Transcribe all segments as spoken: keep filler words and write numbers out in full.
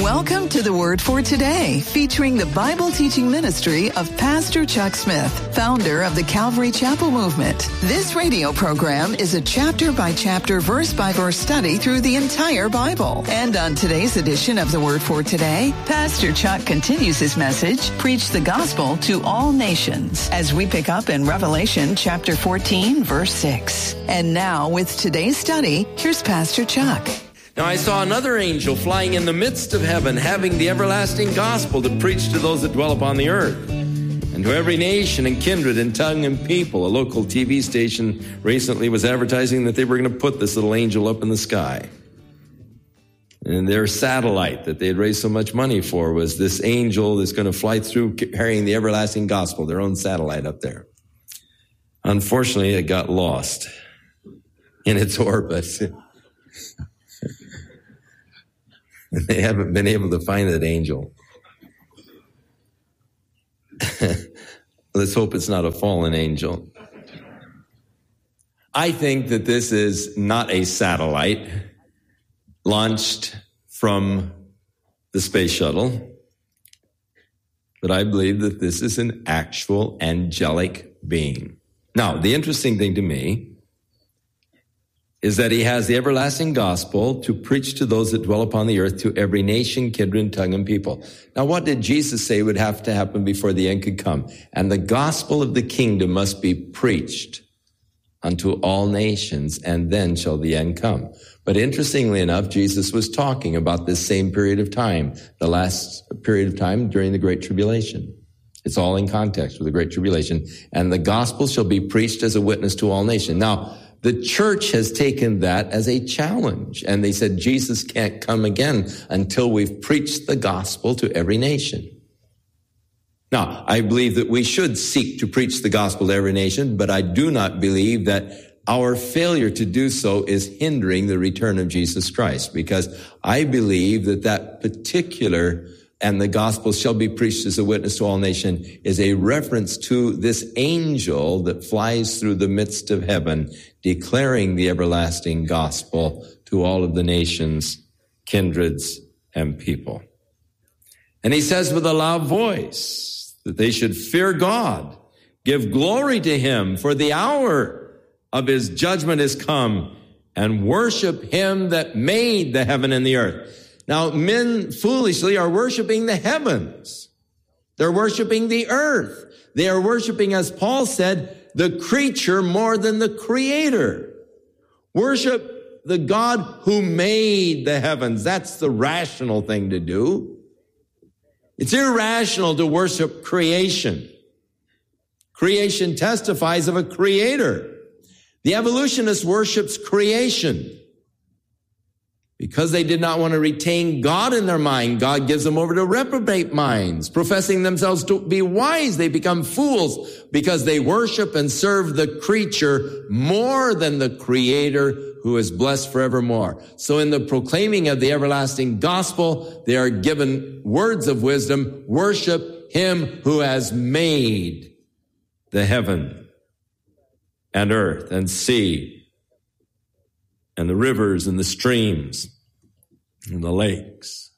Welcome to the Word for Today, featuring the Bible teaching ministry of Pastor Chuck Smith, founder of the Calvary Chapel Movement. This radio program is a chapter-by-chapter, verse-by-verse study through the entire Bible. And on today's edition of the Word for Today, Pastor Chuck continues his message, Preach the Gospel to All Nations, as we pick up in Revelation chapter fourteen, verse six. And now, with today's study, here's Pastor Chuck. Now I saw another angel flying in the midst of heaven, having the everlasting gospel to preach to those that dwell upon the earth, and to every nation and kindred and tongue and people. A local T V station recently was advertising that they were going to put this little angel up in the sky. And their satellite that they had raised so much money for was this angel that's going to fly through carrying the everlasting gospel, their own satellite up there. Unfortunately, it got lost in its orbit. And they haven't been able to find that angel. Let's hope it's not a fallen angel. I think that this is not a satellite launched from the space shuttle, but I believe that this is an actual angelic being. Now, the interesting thing to me is that he has the everlasting gospel to preach to those that dwell upon the earth, to every nation, kindred, tongue, and people. Now, what did Jesus say would have to happen before the end could come? And the gospel of the kingdom must be preached unto all nations, and then shall the end come. But interestingly enough, Jesus was talking about this same period of time, the last period of time during the Great Tribulation. It's all in context with the Great Tribulation. And the gospel shall be preached as a witness to all nations. Now, the church has taken that as a challenge, and they said Jesus can't come again until we've preached the gospel to every nation. Now, I believe that we should seek to preach the gospel to every nation, but I do not believe that our failure to do so is hindering the return of Jesus Christ, because I believe that that particular and the gospel shall be preached as a witness to all nations is a reference to this angel that flies through the midst of heaven, declaring the everlasting gospel to all of the nations, kindreds, and people. And he says with a loud voice that they should fear God, give glory to him, for the hour of his judgment is come, and worship him that made the heaven and the earth. Now, men foolishly are worshiping the heavens. They're worshiping the earth. They are worshiping, as Paul said, the creature more than the creator. Worship the God who made the heavens. That's the rational thing to do. It's irrational to worship creation. Creation testifies of a creator. The evolutionist worships creation. Because they did not want to retain God in their mind, God gives them over to reprobate minds. Professing themselves to be wise, they become fools because they worship and serve the creature more than the creator who is blessed forevermore. So in the proclaiming of the everlasting gospel, they are given words of wisdom. Worship him who has made the heaven and earth and sea and the rivers and the streams and the lakes.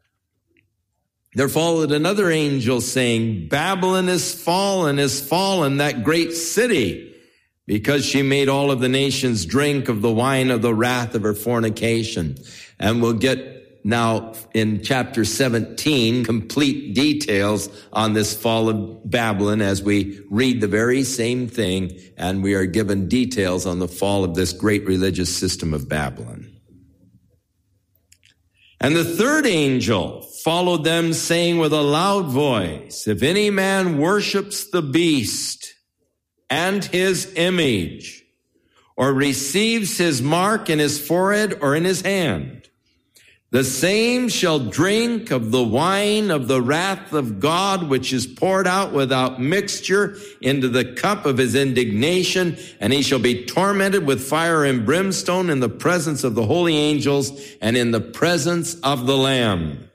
There followed another angel saying, Babylon is fallen, is fallen, that great city, because she made all of the nations drink of the wine of the wrath of her fornication. And we'll get now in chapter seventeen complete details on this fall of Babylon as we read the very same thing, and we are given details on the fall of this great religious system of Babylon. And the third angel followed them, saying with a loud voice, if any man worships the beast and his image, or receives his mark in his forehead or in his hand, the same shall drink of the wine of the wrath of God, which is poured out without mixture into the cup of his indignation, and he shall be tormented with fire and brimstone in the presence of the holy angels and in the presence of the Lamb.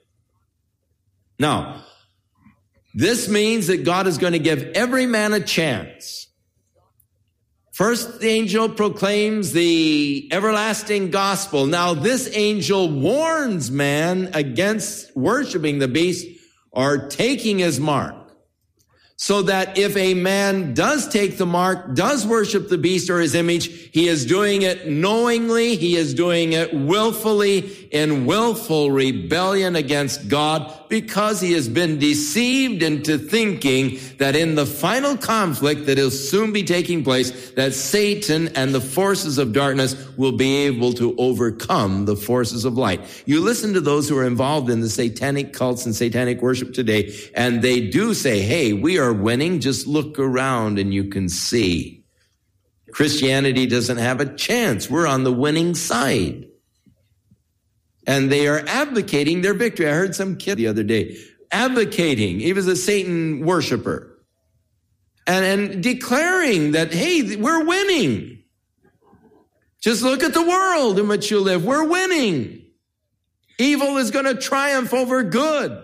Now, this means that God is going to give every man a chance First, the angel proclaims the everlasting gospel. Now, this angel warns man against worshiping the beast or taking his mark, so that if a man does take the mark, does worship the beast or his image, he is doing it knowingly, he is doing it willfully, in willful rebellion against God, because he has been deceived into thinking that in the final conflict that will soon be taking place, that Satan and the forces of darkness will be able to overcome the forces of light. You listen to those who are involved in the satanic cults and satanic worship today, and they do say, hey, we are winning, just look around and you can see. Christianity doesn't have a chance. We're on the winning side. And they are advocating their victory. I heard some kid the other day advocating. He was a Satan worshiper. And, and declaring that, hey, we're winning. Just look at the world in which you live. We're winning. Evil is going to triumph over good.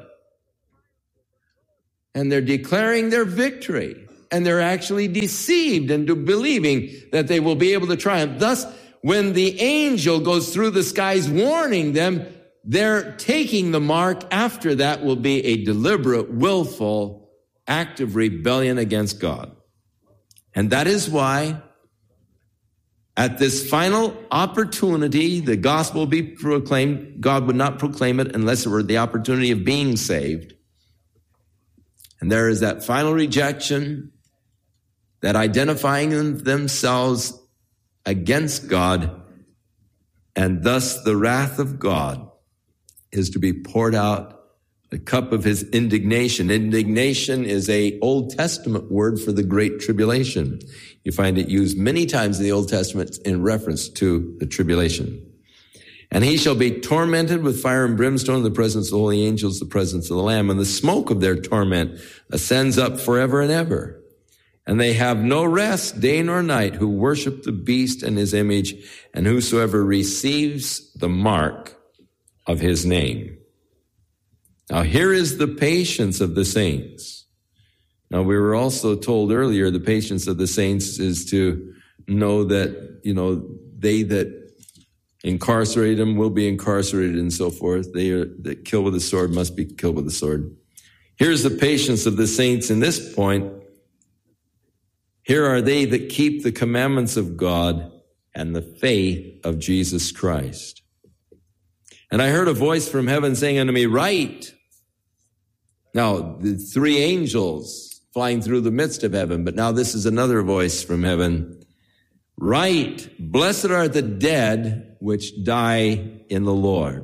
And they're declaring their victory. And they're actually deceived into believing that they will be able to triumph. Thus, when the angel goes through the skies warning them, they're taking the mark. After that will be a deliberate, willful act of rebellion against God. And that is why at this final opportunity, the gospel will be proclaimed. God would not proclaim it unless it were the opportunity of being saved. And there is that final rejection, that identifying themselves against God, and thus the wrath of God is to be poured out, the cup of his indignation. Indignation is a Old Testament word for the Great Tribulation. You find it used many times in the Old Testament in reference to the tribulation. And he shall be tormented with fire and brimstone in the presence of the holy angels, the presence of the Lamb, and the smoke of their torment ascends up forever and ever. And they have no rest day nor night who worship the beast and his image, and whosoever receives the mark of his name. Now here is the patience of the saints. Now we were also told earlier the patience of the saints is to know that, you know, they that incarcerate them will be incarcerated and so forth. They are, that kill with a sword must be killed with a sword. Here's the patience of the saints in this point. Here are they that keep the commandments of God and the faith of Jesus Christ. And I heard a voice from heaven saying unto me, write. Now, the three angels flying through the midst of heaven, but now this is another voice from heaven. Write, blessed are the dead which die in the Lord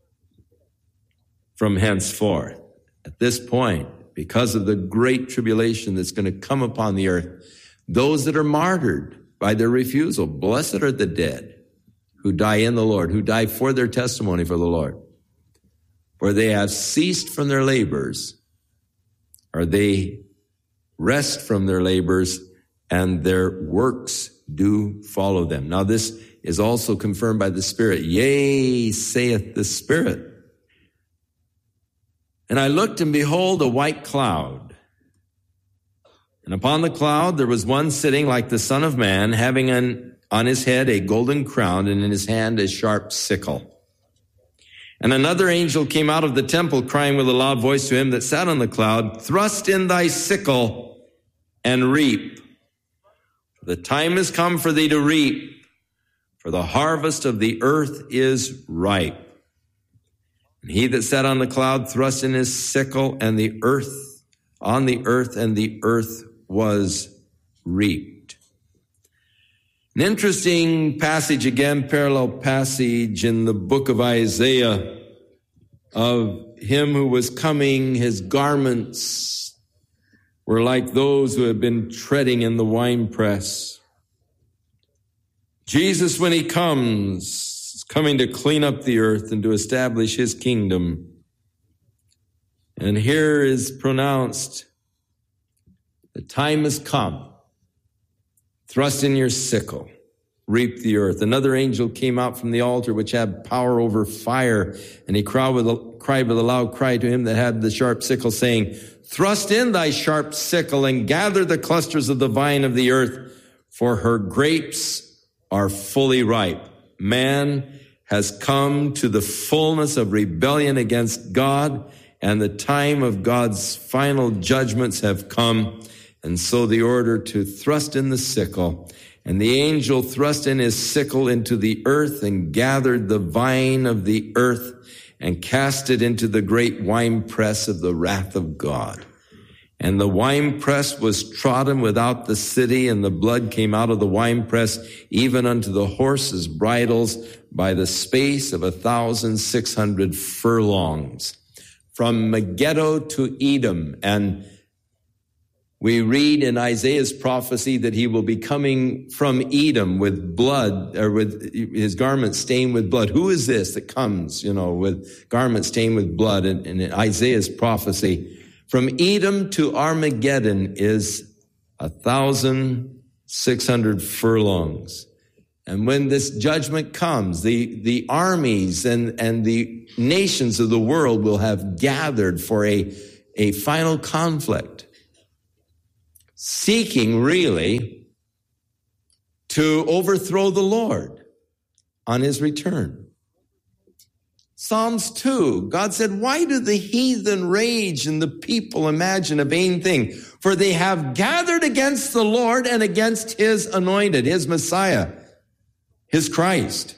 from henceforth. At this point, because of the great tribulation that's going to come upon the earth, those that are martyred by their refusal, blessed are the dead who die in the Lord, who die for their testimony for the Lord. For they have ceased from their labors, or they rest from their labors, and their works do follow them. Now this is also confirmed by the Spirit. Yea, saith the Spirit. And I looked, and behold, a white cloud. And upon the cloud there was one sitting like the Son of Man, having an, on his head a golden crown, and in his hand a sharp sickle. And another angel came out of the temple, crying with a loud voice to him that sat on the cloud, thrust in thy sickle and reap. For the time is come for thee to reap, for the harvest of the earth is ripe. And he that sat on the cloud thrust in his sickle, and the earth, on the earth, and the earth was reaped. An interesting passage, again, parallel passage in the book of Isaiah, of him who was coming. His garments were like those who had been treading in the winepress. Jesus, when he comes, is coming to clean up the earth and to establish his kingdom. And here is pronounced, the time has come. Thrust in your sickle, reap the earth. Another angel came out from the altar, which had power over fire, and he cried with a, cried with a loud cry to him that had the sharp sickle, saying, thrust in thy sharp sickle and gather the clusters of the vine of the earth, for her grapes are fully ripe. Man has come to the fullness of rebellion against God, and the time of God's final judgments have come. And so the order to thrust in the sickle, and the angel thrust in his sickle into the earth and gathered the vine of the earth and cast it into the great winepress of the wrath of God. And the winepress was trodden without the city, and the blood came out of the winepress, even unto the horses' bridles, by the space of a thousand six hundred furlongs, from Megiddo to Edom. And we read in Isaiah's prophecy that he will be coming from Edom with blood, or with his garment stained with blood. Who is this that comes, you know, with garment stained with blood? And in Isaiah's prophecy, from Edom to Armageddon is a thousand six hundred furlongs. And when this judgment comes, the, the armies and, and the nations of the world will have gathered for a, a final conflict, seeking really to overthrow the Lord on his return. Psalms two, God said, why do the heathen rage and the people imagine a vain thing? For they have gathered against the Lord and against his anointed, his Messiah, his Christ.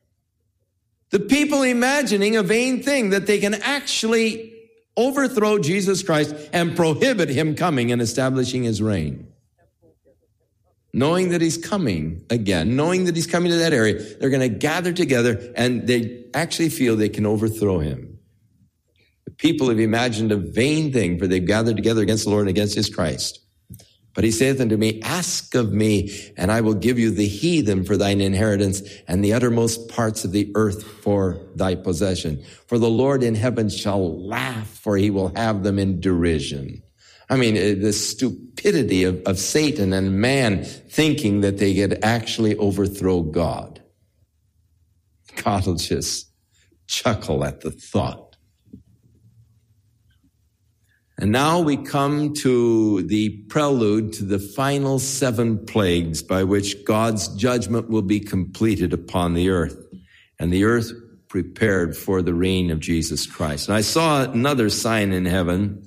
The people imagining a vain thing, that they can actually overthrow Jesus Christ and prohibit him coming and establishing his reign. Knowing that he's coming again, knowing that he's coming to that area, they're going to gather together and they actually feel they can overthrow him. The people have imagined a vain thing, for they've gathered together against the Lord and against his Christ. But he saith unto me, ask of me, and I will give you the heathen for thine inheritance, and the uttermost parts of the earth for thy possession. For the Lord in heaven shall laugh, for he will have them in derision. I mean, the stupidity of, of Satan and man thinking that they could actually overthrow God. God will just chuckle at the thought. And now we come to the prelude to the final seven plagues by which God's judgment will be completed upon the earth, and the earth prepared for the reign of Jesus Christ. And I saw another sign in heaven,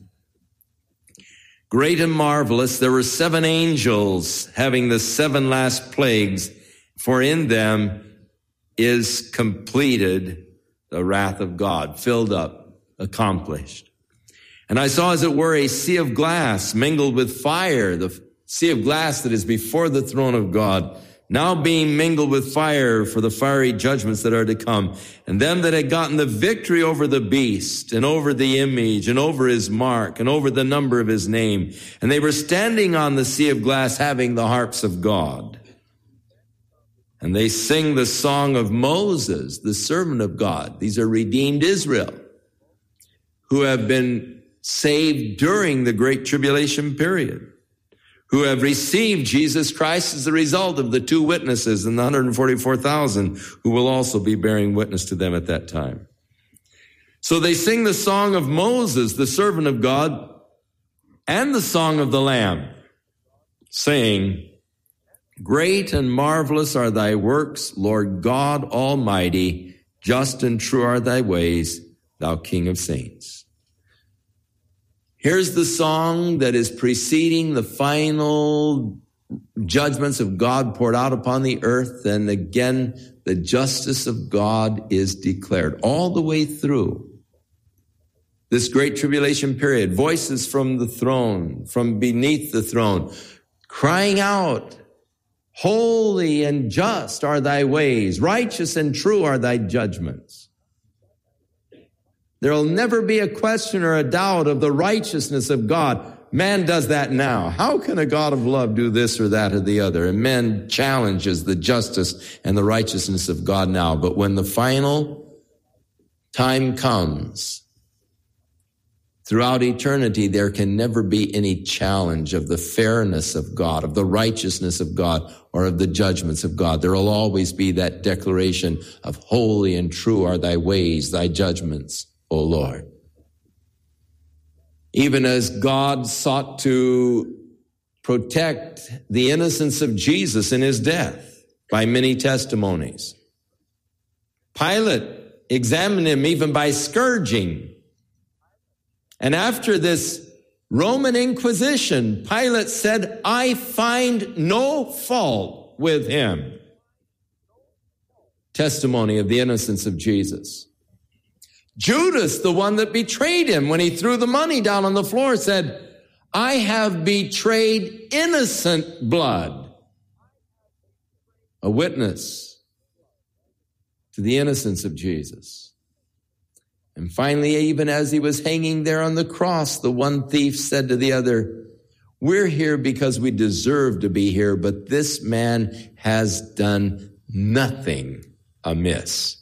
great and marvelous. There were seven angels having the seven last plagues, for in them is completed the wrath of God, filled up, accomplished. And I saw, as it were, a sea of glass mingled with fire, the sea of glass that is before the throne of God, now being mingled with fire for the fiery judgments that are to come. And them that had gotten the victory over the beast and over the image and over his mark and over the number of his name. And they were standing on the sea of glass having the harps of God. And they sing the song of Moses, the servant of God. These are redeemed Israel, who have been saved during the Great Tribulation period, who have received Jesus Christ as the result of the two witnesses and the one hundred forty-four thousand who will also be bearing witness to them at that time. So they sing the song of Moses, the servant of God, and the song of the Lamb, saying, great and marvelous are thy works, Lord God Almighty, just and true are thy ways, thou King of saints. Here's the song that is preceding the final judgments of God poured out upon the earth. And again, the justice of God is declared all the way through this great tribulation period. Voices from the throne, from beneath the throne, crying out, holy and just are thy ways, righteous and true are thy judgments. There will never be a question or a doubt of the righteousness of God. Man does that now. How can a God of love do this or that or the other? And man challenges the justice and the righteousness of God now. But when the final time comes, throughout eternity, there can never be any challenge of the fairness of God, of the righteousness of God, or of the judgments of God. There will always be that declaration of holy and true are thy ways, thy judgments, O Lord. Even as God sought to protect the innocence of Jesus in his death by many testimonies. Pilate examined him even by scourging. And after this Roman Inquisition, Pilate said, I find no fault with him. Testimony of the innocence of Jesus. Judas, the one that betrayed him when he threw the money down on the floor, said, I have betrayed innocent blood. A witness to the innocence of Jesus. And finally, even as he was hanging there on the cross, the one thief said to the other, we're here because we deserve to be here, but this man has done nothing amiss.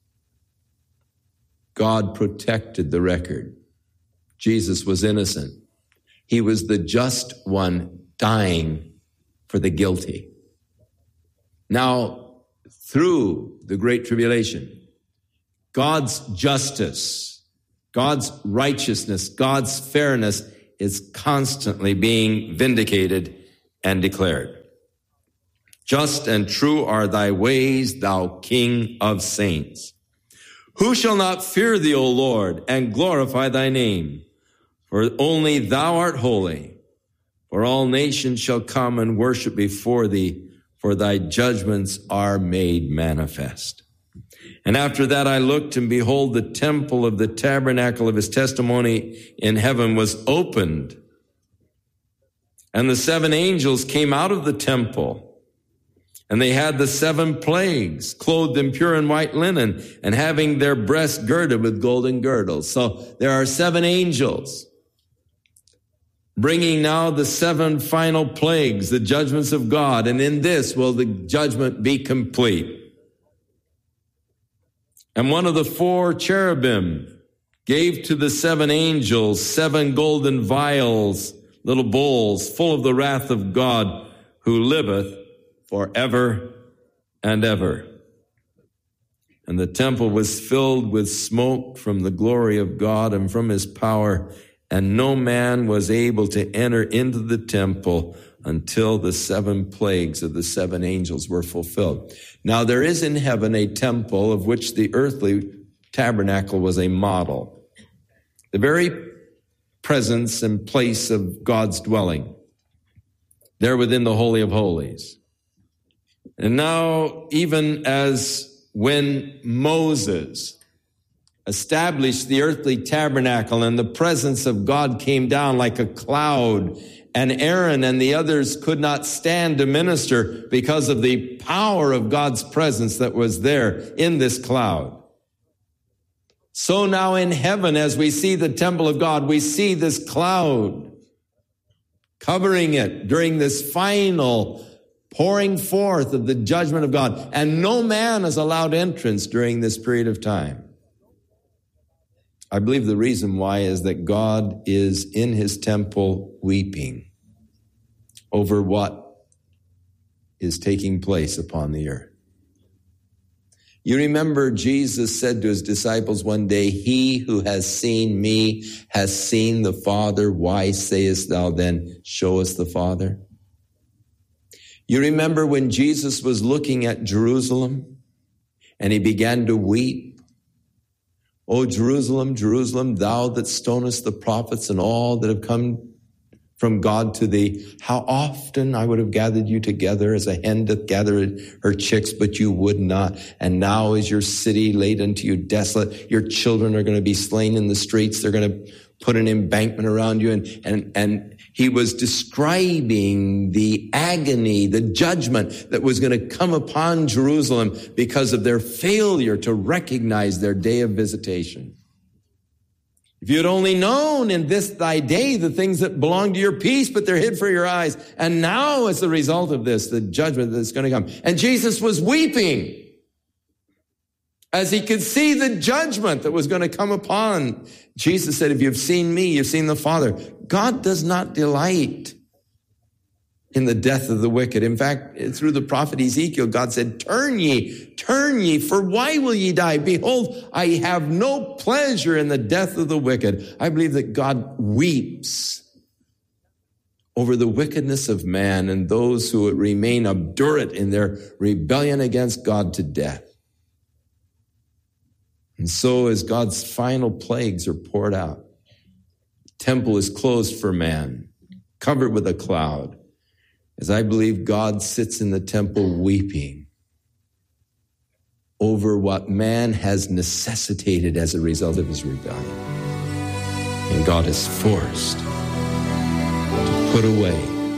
God protected the record. Jesus was innocent. He was the just one dying for the guilty. Now, through the Great Tribulation, God's justice, God's righteousness, God's fairness is constantly being vindicated and declared. Just and true are thy ways, thou King of saints. Who shall not fear thee, O Lord, and glorify thy name? For only thou art holy. For all nations shall come and worship before thee, for thy judgments are made manifest. And after that I looked, and behold, the temple of the tabernacle of his testimony in heaven was opened. And the seven angels came out of the temple. And they had the seven plagues, clothed in pure and white linen, and having their breasts girded with golden girdles. So there are seven angels bringing now the seven final plagues, the judgments of God. And in this will the judgment be complete. And one of the four cherubim gave to the seven angels seven golden vials, little bowls, full of the wrath of God, who liveth forever and ever. And the temple was filled with smoke from the glory of God and from his power, and no man was able to enter into the temple until the seven plagues of the seven angels were fulfilled. Now there is in heaven a temple of which the earthly tabernacle was a model. The very presence and place of God's dwelling, there within the Holy of Holies. And now, even as when Moses established the earthly tabernacle and the presence of God came down like a cloud, and Aaron and the others could not stand to minister because of the power of God's presence that was there in this cloud. So now in heaven, as we see the temple of God, we see this cloud covering it during this final pouring forth of the judgment of God. And no man is allowed entrance during this period of time. I believe the reason why is that God is in his temple weeping over what is taking place upon the earth. You remember Jesus said to his disciples one day, he who has seen me has seen the Father. Why sayest thou then, show us the Father? You remember when Jesus was looking at Jerusalem and he began to weep? O Jerusalem, Jerusalem, thou that stonest the prophets and all that have come from God to thee, how often I would have gathered you together as a hen doth gather her chicks, but you would not. And now is your city laid unto you desolate. Your children are going to be slain in the streets. They're going to put an embankment around you. And, and, and he was describing the agony, the judgment that was going to come upon Jerusalem because of their failure to recognize their day of visitation. If you had only known in this thy day the things that belong to your peace, but they're hid for your eyes. And now as the result of this, the judgment that's going to come. And Jesus was weeping as he could see the judgment that was going to come upon. Jesus said, if you've seen me, you've seen the Father. God does not delight in the death of the wicked. In fact, through the prophet Ezekiel, God said, turn ye, turn ye, for why will ye die? Behold, I have no pleasure in the death of the wicked. I believe that God weeps over the wickedness of man and those who remain obdurate in their rebellion against God to death. And so as God's final plagues are poured out, the temple is closed for man, covered with a cloud, as I believe God sits in the temple weeping over what man has necessitated as a result of his rebellion. And God is forced to put away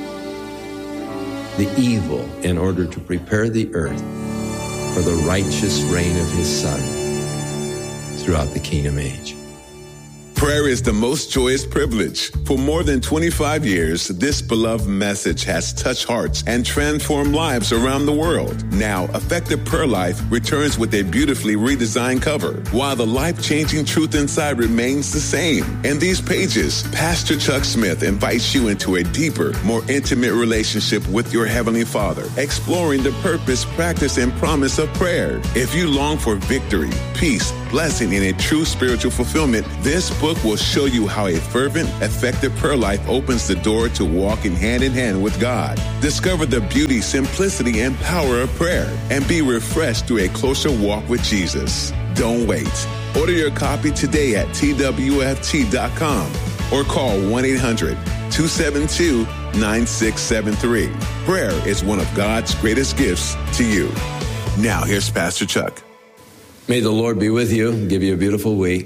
the evil in order to prepare the earth for the righteous reign of his Son throughout the kingdom age. Prayer is the most joyous privilege. For more than twenty-five years, this beloved message has touched hearts and transformed lives around the world. Now, Effective Prayer Life returns with a beautifully redesigned cover, while the life-changing truth inside remains the same. In these pages, Pastor Chuck Smith invites you into a deeper, more intimate relationship with your Heavenly Father, exploring the purpose, practice, and promise of prayer. If you long for victory, peace, blessing, and a true spiritual fulfillment, this book will show you how a fervent, effective prayer life opens the door to walking hand in hand with God. Discover the beauty, simplicity, and power of prayer, and be refreshed through a closer walk with Jesus. Don't wait. Order your copy today at T W F T dot com or call one eight hundred two seven two nine six seven three. Prayer is one of God's greatest gifts to you. Now, here's Pastor Chuck. May the Lord be with you and give you a beautiful week.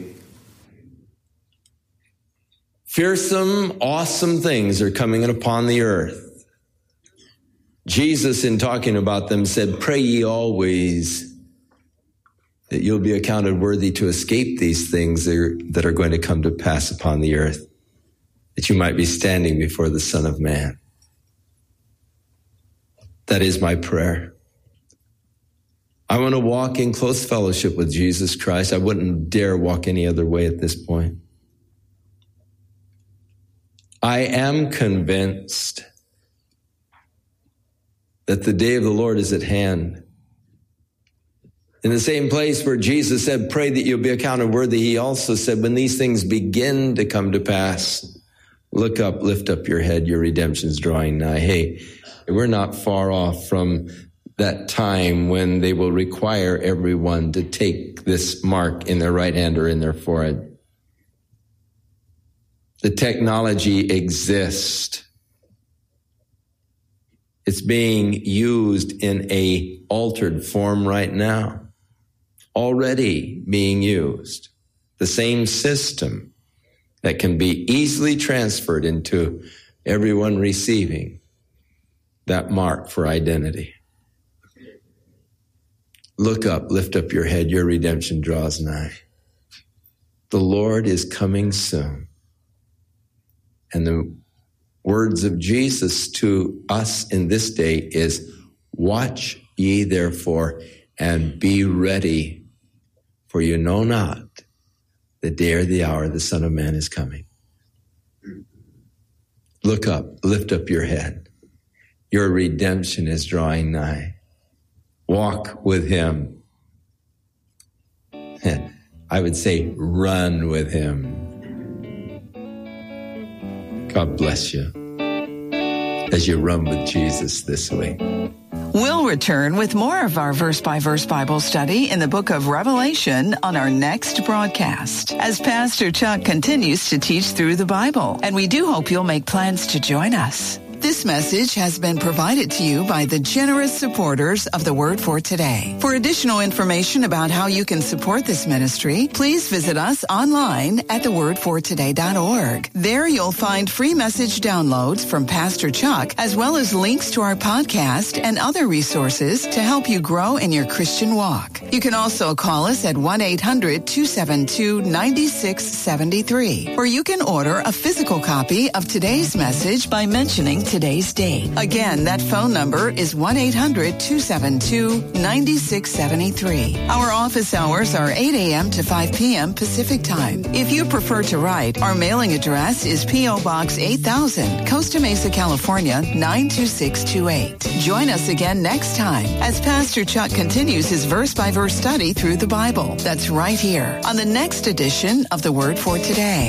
Fearsome, awesome things are coming upon the earth. Jesus, in talking about them, said, "Pray ye always that you'll be accounted worthy to escape these things that are going to come to pass upon the earth, that you might be standing before the Son of Man." That is my prayer. I want to walk in close fellowship with Jesus Christ. I wouldn't dare walk any other way at this point. I am convinced that the day of the Lord is at hand. In the same place where Jesus said, "Pray that you'll be accounted worthy," he also said, when these things begin to come to pass, look up, lift up your head, your redemption's drawing nigh. Hey, we're not far off from that time when they will require everyone to take this mark in their right hand or in their forehead. The technology exists. It's being used in a altered form right now. Already being used. The same system that can be easily transferred into everyone receiving that mark for identity. Look up, lift up your head, your redemption draws nigh. The Lord is coming soon. And the words of Jesus to us in this day is, "Watch ye therefore, and be ready, for you know not the day or the hour the Son of Man is coming." Look up, lift up your head. Your redemption is drawing nigh. Walk with him. I would say run with him. God bless you as you run with Jesus this week. We'll return with more of our verse-by-verse Bible study in the book of Revelation on our next broadcast, as Pastor Chuck continues to teach through the Bible. And we do hope you'll make plans to join us. This message has been provided to you by the generous supporters of the Word for Today. For additional information about how you can support this ministry, please visit us online at the word for today dot org. There you'll find free message downloads from Pastor Chuck, as well as links to our podcast and other resources to help you grow in your Christian walk. You can also call us at one eight hundred two seven two nine six seven three, or you can order a physical copy of today's message by mentioning today's date. Again, that phone number is one eight hundred two seven two nine six seven three. Our office hours are eight a.m. to five p.m. Pacific Time. If you prefer to write, our mailing address is P O. Box eight thousand, Costa Mesa, California, nine two six two eight. Join us again next time as Pastor Chuck continues his verse-by-verse study through the Bible. That's right here on the next edition of the Word for Today.